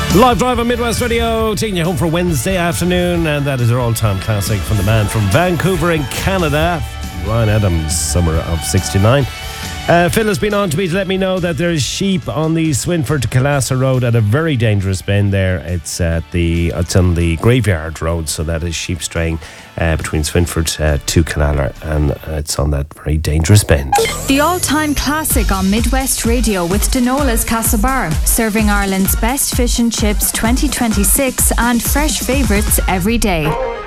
Live drive on Midwest Radio, taking you home for Wednesday afternoon, and that is our all-time classic from the man from Vancouver in Canada, Ryan Adams, summer of '69. Phil has been on to me to let me know that there's sheep on the Swinford to Callassa Road at a very dangerous bend there. It's on the Graveyard Road, so that is sheep straying between Swinford to Callalla, and it's on that very dangerous bend. The all-time classic on Midwest Radio with Denola's Castlebar, serving Ireland's best fish and chips 2026 and fresh favourites every day.